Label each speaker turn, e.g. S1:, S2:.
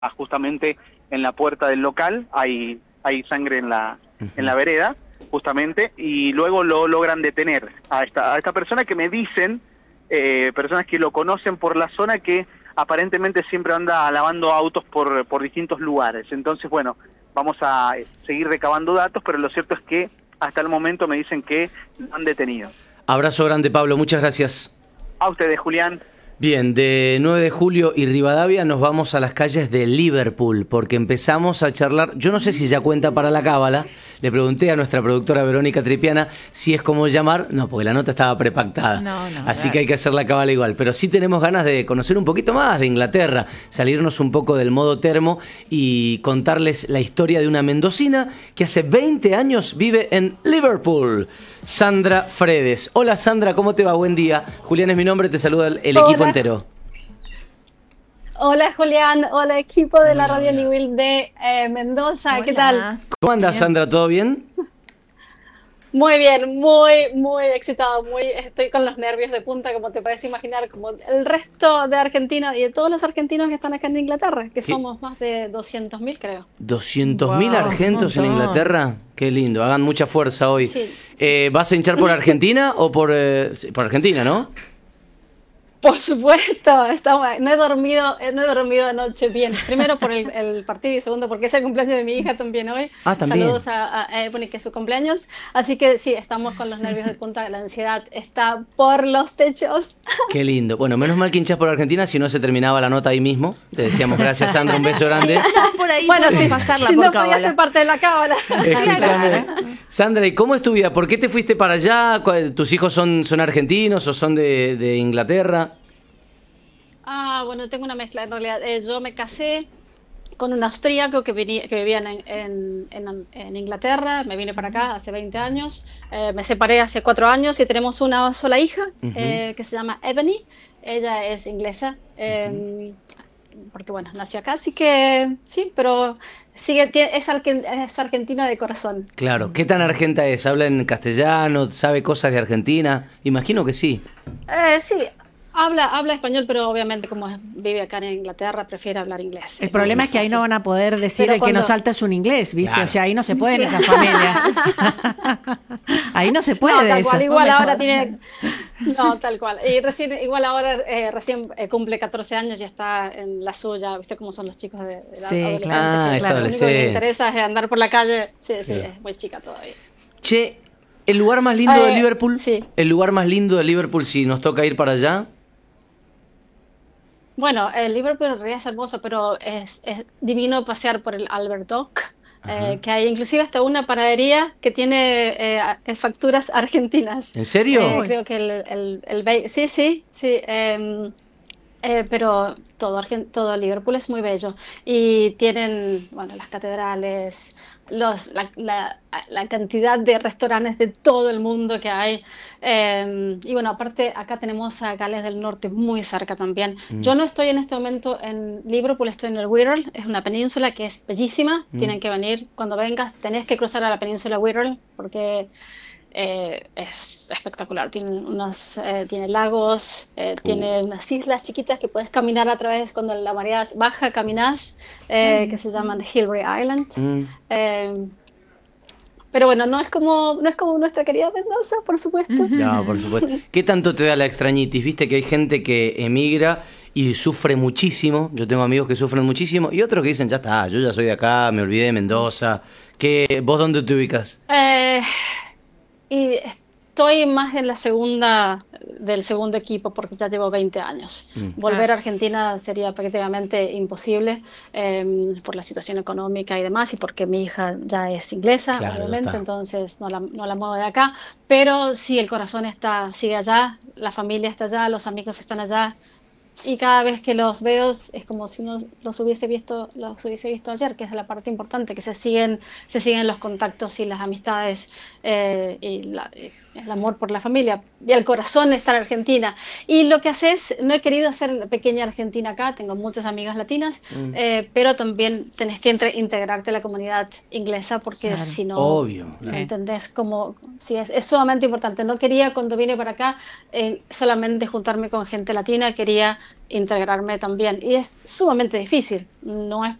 S1: justamente en la puerta del local, hay sangre en la vereda, justamente, y luego lo logran detener a esta persona que me dicen, personas que lo conocen por la zona, que aparentemente siempre anda lavando autos por distintos lugares. Entonces, bueno, vamos a seguir recabando datos, pero lo cierto es que hasta el momento me dicen que lo han detenido.
S2: Abrazo grande, Pablo, muchas gracias.
S1: A ustedes, Julián.
S2: Bien, de 9 de julio y Rivadavia nos vamos a las calles de Liverpool, porque empezamos a charlar, yo no sé si ya cuenta para la cábala, le pregunté a nuestra productora Verónica Tripiana si es como llamar, no, porque la nota estaba prepactada, así que hay que hacer la cábala igual, pero sí tenemos ganas de conocer un poquito más de Inglaterra, salirnos un poco del modo termo y contarles la historia de una mendocina que hace 20 años vive en Liverpool, Sandra Fredes. Hola Sandra, ¿cómo te va? Buen día. Julián es mi nombre, te saluda el equipo entero.
S3: Hola Julián, hola equipo de la Radio Newell de Mendoza,
S4: Hola.
S3: ¿qué tal?
S2: ¿Cómo andas, Sandra? ¿Todo bien?
S3: Muy bien, muy excitada, estoy con los nervios de punta, como te puedes imaginar, como el resto de Argentina y de todos los argentinos que están acá en Inglaterra, que somos más de 200.000 creo.
S2: 200.000 argentos en Inglaterra. Qué lindo, hagan mucha fuerza hoy.
S3: Sí.
S2: ¿Vas a hinchar por Argentina o por Argentina, no?
S3: Por supuesto, no he dormido anoche bien. Primero por el partido y segundo porque es el cumpleaños de mi hija también hoy.
S2: Ah, también.
S3: Saludos a Ebony, que es su cumpleaños. Así que sí, estamos con los nervios de punta, la ansiedad está por los techos.
S2: Qué lindo. Bueno, menos mal que hinchás por Argentina, si no se terminaba la nota ahí mismo. Te decíamos gracias, Sandra, un beso grande.
S4: Por ahí
S3: Bueno,
S4: podemos
S3: sí,
S4: pasarla
S3: si
S4: por
S3: no podía
S4: cábala.
S3: ser parte de la cábala.
S2: Escúchame. Sandra, ¿y cómo es tu vida? ¿Por qué te fuiste para allá? ¿Tus hijos son argentinos o son de Inglaterra?
S3: Bueno, tengo una mezcla en realidad. Yo me casé con un austríaco que vivía en Inglaterra, me vine para acá hace 20 años, me separé hace 4 años y tenemos una sola hija que se llama Ebony. Ella es inglesa, porque bueno, nació acá, así que sí, pero es argentina de corazón.
S2: Claro, ¿qué tan argenta es? ¿Habla en castellano? ¿Sabe cosas de Argentina? Imagino que sí.
S3: Sí. Habla español, pero obviamente como vive acá en Inglaterra, prefiere hablar inglés.
S4: El problema es que ahí no van a poder decir
S3: Pero
S4: el que no salta es un inglés, ¿viste?
S2: Claro.
S4: O sea, ahí no se puede en esa familia. Ahí no se puede.
S3: No, tal cual,
S4: eso.
S3: igual ahora tiene... No, tal cual. Y recién cumple 14 años y está en la suya, ¿viste cómo son los chicos de edad
S4: Sí,
S3: adolescente?
S2: claro.
S3: Que
S2: Es
S3: lo único que le
S2: adolescente.
S3: interesa es andar por la calle. Sí, es muy chica todavía.
S2: Che, ¿el lugar más lindo de Liverpool?
S3: Sí.
S2: ¿El lugar más lindo de Liverpool si nos toca ir para allá?
S3: Bueno, el Liverpool en realidad es hermoso, pero es divino pasear por el Albert Dock, que hay inclusive hasta una panadería que tiene facturas argentinas.
S2: ¿En serio?
S3: Creo que sí, pero todo Liverpool es muy bello y tienen, bueno, las catedrales, la cantidad de restaurantes de todo el mundo que hay, y bueno, aparte acá tenemos a Gales del Norte muy cerca también. Yo no estoy en este momento en Liverpool, estoy en el Wirral, es una península que es bellísima. Tienen que venir, cuando vengas tenés que cruzar a la península Wirral porque es espectacular. Tiene lagos, tiene unas islas chiquitas que puedes caminar a través cuando la marea baja, caminas, que se llaman Hilbre Island. Pero bueno, no es como nuestra querida Mendoza, por supuesto.
S2: No, por supuesto. ¿Qué tanto te da la extrañitis? Viste que hay gente que emigra y sufre muchísimo. Yo tengo amigos que sufren muchísimo y otros que dicen, ya está, yo ya soy de acá, me olvidé de Mendoza. ¿Vos dónde te ubicas?
S3: Y estoy más en del segundo equipo porque ya llevo 20 años. Volver a Argentina sería prácticamente imposible por la situación económica y demás, y porque mi hija ya es inglesa,
S2: Claro,
S3: obviamente, entonces no la muevo de acá. Pero sí, el corazón sigue allá, la familia está allá, los amigos están allá. Y cada vez que los veo es como si no los hubiese visto ayer, que es la parte importante, que se siguen los contactos y las amistades, y el amor por la familia y el corazón está en Argentina. Y lo que hace es, no he querido hacer la pequeña Argentina acá, tengo muchas amigas latinas, pero también tenés que integrarte a la comunidad inglesa porque
S4: Claro.
S3: si no,
S2: Obvio.
S3: no
S4: Sí.
S3: entendés cómo, sí, es sumamente importante. No quería cuando vine para acá solamente juntarme con gente latina, quería integrarme también. Y es sumamente difícil, no es